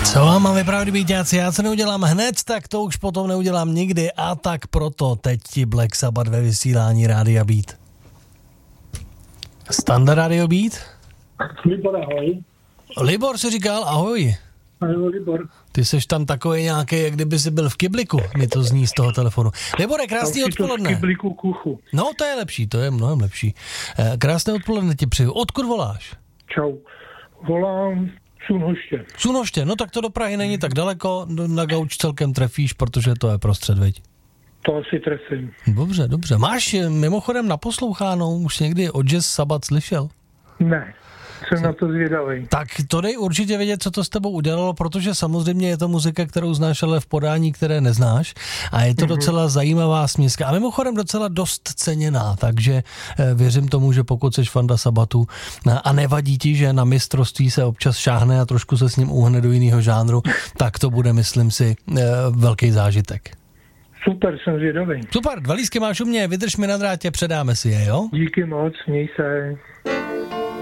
Co vám mám vyprávět, býťáci? Já se neudělám hned, tak to už potom neudělám nikdy a tak proto teď ti Black Sabbath ve vysílání Rádia Beat. Standard Radio Beat? Libor, ahoj. Libor si říkal, ahoj. Ahoj, Libor. Ty seš tam takový nějaký, jak kdyby jsi byl v kybliku, mi to zní z toho telefonu. Libore, krásný odpoledne. V kybliku kuchu. No, to je lepší, to je mnohem lepší. Krásné odpoledne ti přeju. Odkud voláš? Čau. Volám Sunhoště. Sunhoště, no tak to do Prahy není tak daleko, na gauč celkem trefíš, protože to je prostřed, veď? To asi trefím. Dobře. Máš mimochodem naposlouchánou už někdy o Jazz Sabbath slyšel? Ne, jsem na to zvědavý. Tak to dej určitě vědět, co to s tebou udělalo, protože samozřejmě je to muzika, kterou znáš, ale v podání, které neznáš a je to docela zajímavá směska a mimochodem docela dost ceněná, takže věřím tomu, že pokud seš fanda Sabbathu a nevadí ti, že na mistrovství se občas šáhne a trošku se s ním uhne do jiného žánru, tak to bude, myslím si, velký zážitek. Super, jsem zvědavý. Super, 2 lístky máš u mě, vydrž mi na drátě, předáme si je, jo? Díky moc, měj se.